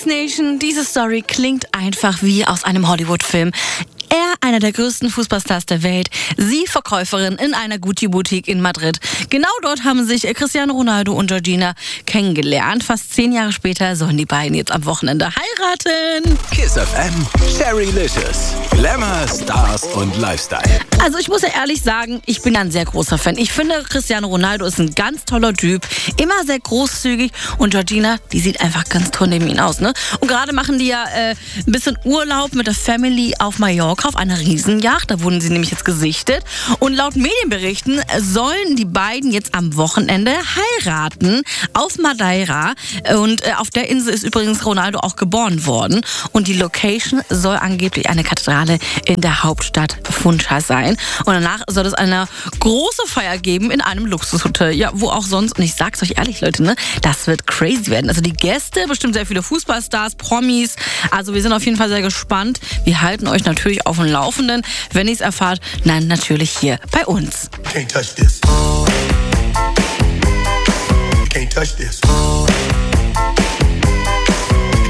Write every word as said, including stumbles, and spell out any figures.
Kiss Nation, diese Story klingt einfach wie aus einem Hollywood-Film. Er, einer der größten Fußballstars der Welt, sie Verkäuferin in einer Gucci-Boutique in Madrid. Genau dort haben sich Cristiano Ronaldo und Georgina kennengelernt. Fast zehn Jahre später sollen die beiden jetzt am Wochenende heiraten. Kiss F M, Sherrylicious. Glamour, Stars und Lifestyle. Also ich muss ja ehrlich sagen, ich bin ein sehr großer Fan. Ich finde, Cristiano Ronaldo ist ein ganz toller Typ, immer sehr großzügig. Und Georgina, die sieht einfach ganz toll neben ihn aus, ne? Und gerade machen die ja äh, ein bisschen Urlaub mit der Family auf Mallorca auf einer Riesenjacht. Da wurden sie nämlich jetzt gesichtet. Und laut Medienberichten sollen die beiden jetzt am Wochenende heiraten auf Madeira. Und äh, auf der Insel ist übrigens Ronaldo auch geboren worden. Und die Location soll angeblich eine Kathedrale in der Hauptstadt Funchal sein. Und danach soll es eine große Feier geben in einem Luxushotel. Ja, wo auch sonst. Und ich sag's euch ehrlich, Leute, ne, das wird crazy werden. Also die Gäste, bestimmt sehr viele Fußballstars, Promis. Also wir sind auf jeden Fall sehr gespannt. Wir halten euch natürlich auf dem Laufenden. Wenn ihr es erfahrt, dann natürlich hier bei uns. Can't touch this. Can't touch this.